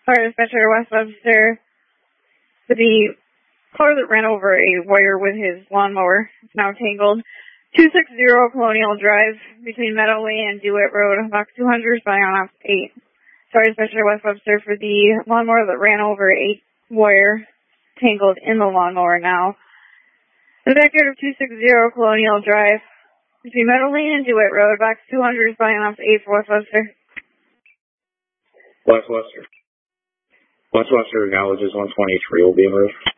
Fire dispatcher West Webster. The car that ran over a wire with his lawnmower is now tangled. 260 Colonial Drive between Meadow Lane and DeWitt Road, box 200, spelling on off 8. Sorry, Dispatcher West Webster, for the lawnmower that ran over a wire tangled in the lawnmower now. The backyard of 260 Colonial Drive between Meadow Lane and DeWitt Road, box 200, spelling on off 8 for West Webster. West Webster. West Webster acknowledges 123 will be moved.